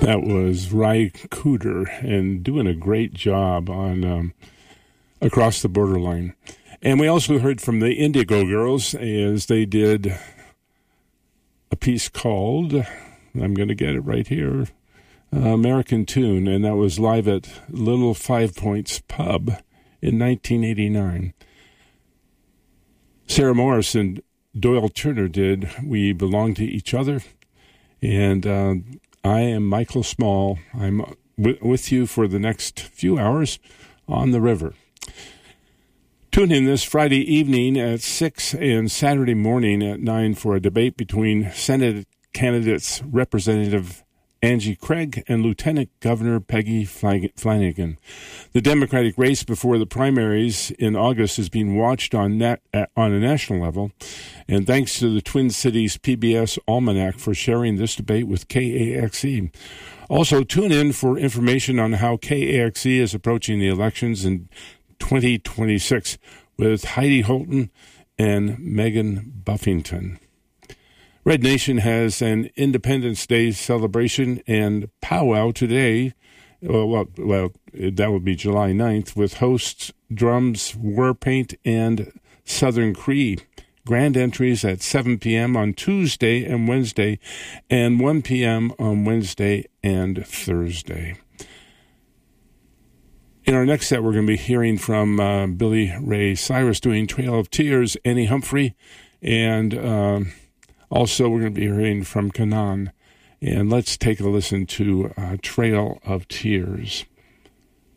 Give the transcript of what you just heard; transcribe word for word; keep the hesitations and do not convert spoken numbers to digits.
That was Ry Cooder, and doing a great job on um, Across the Borderline. And we also heard from the Indigo Girls as they did a piece called, I'm going to get it right here, uh, American Tune, and that was live at Little Five Points Pub in nineteen eighty-nine. Sarah Morris and Doyle Turner did We Belong to Each Other, and uh, I am Michael Small. I'm w- with you for the next few hours on the river. Tune in this Friday evening at six and Saturday morning at nine for a debate between Senate candidates Representative Angie Craig and Lieutenant Governor Peggy Flanagan. The Democratic race before the primaries in August is being watched on nat- on a national level, and thanks to the Twin Cities P B S Almanac for sharing this debate with K A X E. Also, tune in for information on how K A X E is approaching the elections in twenty twenty-six with Heidi Holton and Megan Buffington. Red Nation has an Independence Day celebration and powwow today. Well, well, well, that would be July ninth, with hosts, drums, war paint, and Southern Cree. Grand entries at seven p.m. on Tuesday and Wednesday, and one p.m. on Wednesday and Thursday. In our next set, we're going to be hearing from uh, Billy Ray Cyrus doing Trail of Tears, Annie Humphrey, and uh, also we're going to be hearing from Kanan. And let's take a listen to uh, Trail of Tears.